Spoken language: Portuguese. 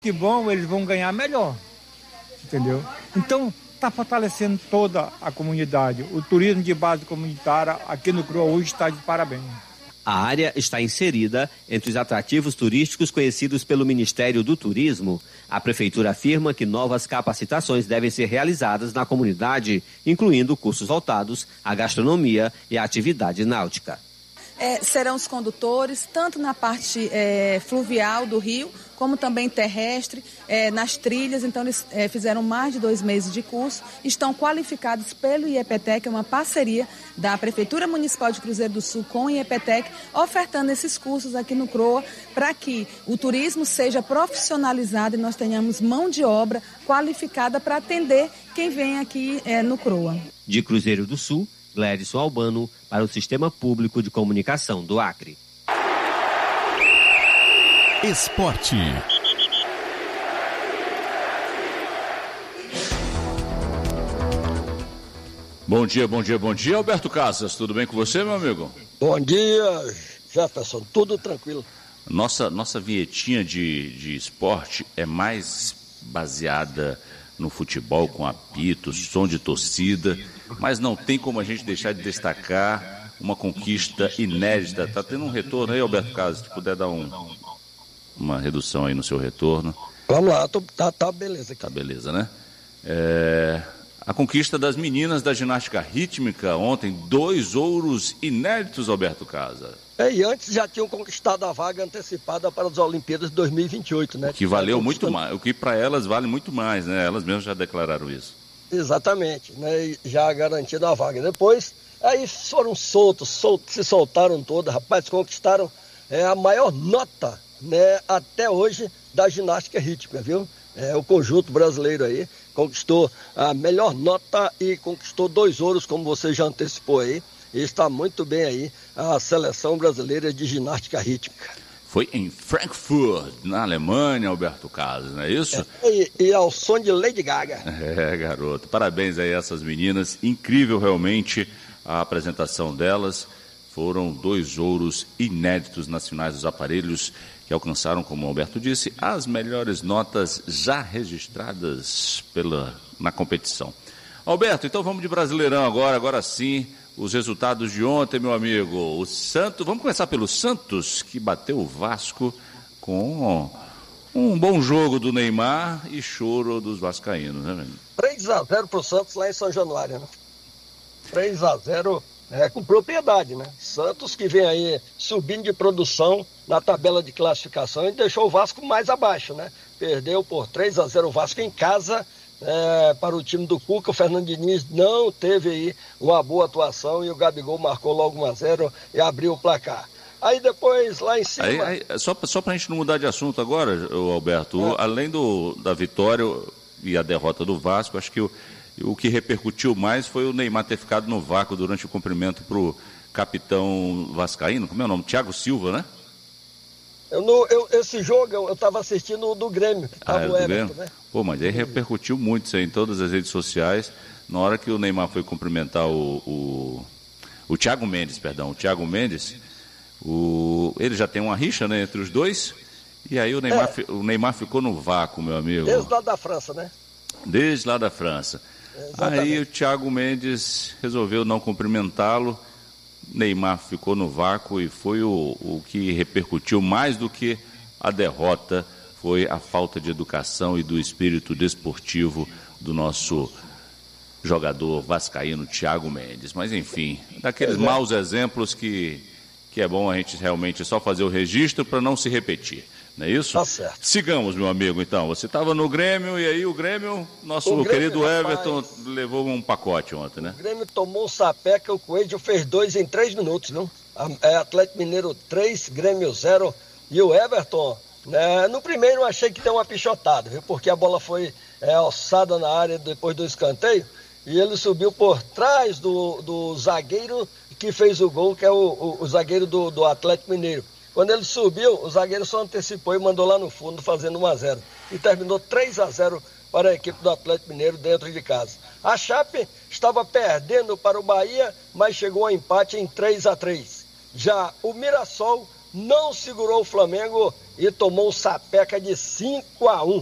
Que bom, eles vão ganhar melhor, entendeu? Então, está fortalecendo toda a comunidade. O turismo de base comunitária aqui no CROA hoje está de parabéns. A área está inserida entre os atrativos turísticos conhecidos pelo Ministério do Turismo. A Prefeitura afirma que novas capacitações devem ser realizadas na comunidade, incluindo cursos voltados à gastronomia e à atividade náutica. Serão os condutores, tanto na parte fluvial do rio, como também terrestre, nas trilhas. Então, eles fizeram mais de 2 meses de curso, estão qualificados pelo IEPTEC, é uma parceria da Prefeitura Municipal de Cruzeiro do Sul com o IEPTEC, ofertando esses cursos aqui no CROA, para que o turismo seja profissionalizado e nós tenhamos mão de obra qualificada para atender quem vem aqui no CROA. De Cruzeiro do Sul, Glédson Albano, para o Sistema Público de Comunicação do Acre. Esporte. Bom dia, Alberto Casas, tudo bem com você, meu amigo? Bom dia, Jefferson, tudo tranquilo. Nossa vinhetinha de esporte é mais baseada no futebol, com apito, som de torcida, mas não tem como a gente deixar de destacar uma conquista inédita. Tá tendo um retorno aí, Alberto Casas, se puder dar uma redução aí no seu retorno. Vamos lá, tá beleza aqui. Tá beleza, né? A conquista das meninas da ginástica rítmica ontem, 2 ouros inéditos, Alberto Casas. E antes já tinham conquistado a vaga antecipada para as Olimpíadas de 2028, né? O que valeu muito mais, o que para elas vale muito mais, né? Elas mesmas já declararam isso. Exatamente, né? E já garantido a vaga. Depois, aí foram se soltaram todas, rapaz, conquistaram a maior nota, né, até hoje da ginástica rítmica, viu? O conjunto brasileiro aí conquistou a melhor nota e conquistou 2 ouros, como você já antecipou aí. E está muito bem aí a seleção brasileira de ginástica rítmica. Foi em Frankfurt, na Alemanha, Alberto Casas, não é isso? E ao som de Lady Gaga. Garoto. Parabéns aí a essas meninas. Incrível realmente a apresentação delas. Foram 2 ouros inéditos nas finais dos aparelhos que alcançaram, como o Alberto disse, as melhores notas já registradas na competição. Alberto, então vamos de Brasileirão agora sim. Os resultados de ontem, meu amigo. O Santos, vamos começar pelo Santos, que bateu o Vasco com um bom jogo do Neymar e choro dos vascaínos, né, velho? 3-0 pro Santos lá em São Januário, né? 3-0 com propriedade, né? Santos que vem aí subindo de produção na tabela de classificação e deixou o Vasco mais abaixo, né? Perdeu por 3-0 o Vasco em casa. Para o time do Cuca, o Fernando Diniz não teve aí uma boa atuação e o Gabigol marcou logo 1-0 e abriu o placar. Aí depois, lá em cima... Só para a gente não mudar de assunto agora, Alberto, além da vitória e a derrota do Vasco, acho que o que repercutiu mais foi o Neymar ter ficado no vácuo durante o cumprimento para o capitão vascaíno, como é o nome? Thiago Silva, né? Esse jogo eu estava assistindo o do Grêmio, que estava o Everton, né? Pô, mas aí repercutiu muito isso aí em todas as redes sociais. Na hora que o Neymar foi cumprimentar o Thiago Mendes, ele já tem uma rixa, né, entre os dois, e aí o Neymar ficou no vácuo, meu amigo. Desde lá da França, né? Desde lá da França. Exatamente. Aí o Thiago Mendes resolveu não cumprimentá-lo. Neymar ficou no vácuo e foi o que repercutiu mais do que a derrota, foi a falta de educação e do espírito desportivo do nosso jogador vascaíno Thiago Mendes. Mas enfim, daqueles maus exemplos que é bom a gente realmente só fazer o registro para não se repetir. Não é isso? Tá certo. Sigamos, meu amigo, então. Você estava no Grêmio e aí o Grêmio, querido Everton, levou um pacote ontem, né? O Grêmio tomou um sapeca, o Coelho fez 2 em 3 minutos, viu? Atlético Mineiro 3, Grêmio 0. E o Everton, no primeiro eu achei que deu uma pichotada, viu? Porque a bola foi alçada na área depois do escanteio e ele subiu por trás do zagueiro que fez o gol, que é o zagueiro do Atlético Mineiro. Quando ele subiu, o zagueiro só antecipou e mandou lá no fundo, fazendo 1-0. E terminou 3-0 para a equipe do Atlético Mineiro dentro de casa. A Chape estava perdendo para o Bahia, mas chegou ao empate em 3-3. Já o Mirassol não segurou o Flamengo e tomou um sapeca de 5-1.